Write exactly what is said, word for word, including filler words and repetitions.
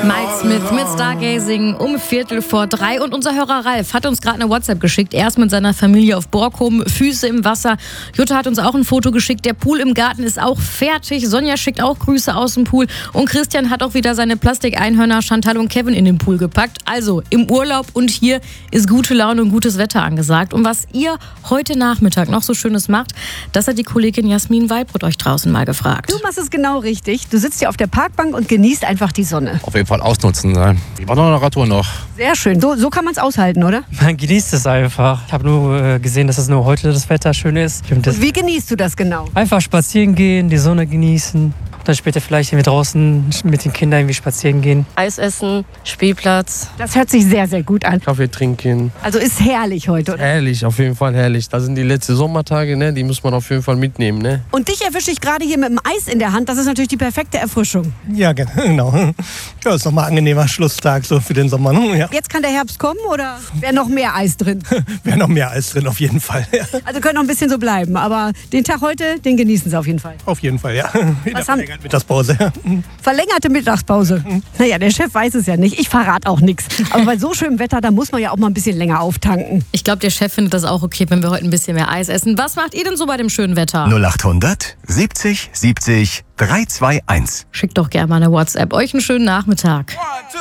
Mike Smith mit Stargazing um Viertel vor drei. Und unser Hörer Ralf hat uns gerade eine WhatsApp geschickt. Er ist mit seiner Familie auf Borkum, Füße im Wasser. Jutta hat uns auch ein Foto geschickt. Der Pool im Garten ist auch fertig. Sonja schickt auch Grüße aus dem Pool. Und Christian hat auch wieder seine Plastikeinhörner Chantal und Kevin in den Pool gepackt. Also im Urlaub und hier ist gute Laune und gutes Wetter angesagt. Und was ihr heute Nachmittag noch so Schönes macht, das hat die Kollegin Jasmin Weibrot euch draußen mal gefragt. Du machst es genau richtig. Du sitzt hier auf der Parkbank und genießt einfach die Sonne. Auf jeden Fall ausnutzen. Ne? Die war noch eine Radtour noch. Sehr schön. So, so kann man es aushalten, oder? Man genießt es einfach. Ich habe nur äh, gesehen, dass es nur heute das Wetter schön ist. Und das Und wie genießt du das genau? einfach spazieren gehen, die Sonne genießen. Dann später vielleicht irgendwie draußen mit den Kindern irgendwie spazieren gehen. Eis essen, Spielplatz. Das hört sich sehr, sehr gut an. Kaffee trinken. Also ist herrlich heute, oder? Herrlich, auf jeden Fall herrlich. Das sind die letzten Sommertage, ne? Die muss man auf jeden Fall mitnehmen. Ne? Und dich erwische ich gerade hier mit dem Eis in der Hand. Das ist natürlich die perfekte Erfrischung. Ja, genau. Ja, ist nochmal ein angenehmer Schlusstag so für den Sommer. Ja. Jetzt kann der Herbst kommen oder wäre noch mehr Eis drin? Wäre noch mehr Eis drin, auf jeden Fall. Ja. Also könnte noch ein bisschen so bleiben. Aber den Tag heute, den genießen Sie auf jeden Fall. Auf jeden Fall, ja. Was haben Mittagspause. Verlängerte Mittagspause. Naja, der Chef weiß es ja nicht. Ich verrate auch nichts. Aber bei so schönem Wetter, da muss man ja auch mal ein bisschen länger auftanken. Ich glaube, der Chef findet das auch okay, wenn wir heute ein bisschen mehr Eis essen. Was macht ihr denn so bei dem schönen Wetter? null achthundert siebzig siebzig drei zwei eins. Schickt doch gerne mal eine WhatsApp. Euch einen schönen Nachmittag.